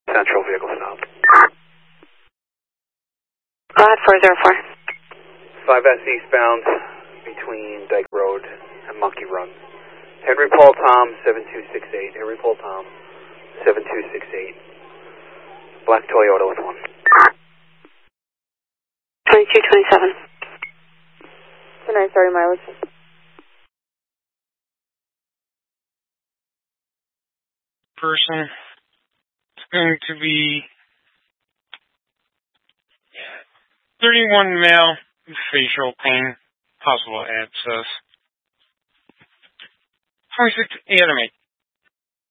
Central vehicle stop. Go ahead, 404. 5S eastbound between Dyke Road and Monkey Run. Henry Paul Tom 7268. Henry Paul Tom 7268. Black Toyota with 1. 2227. 29 starting mileage. Person. It's going to be 31 male, facial pain, possible abscess. 26 animate.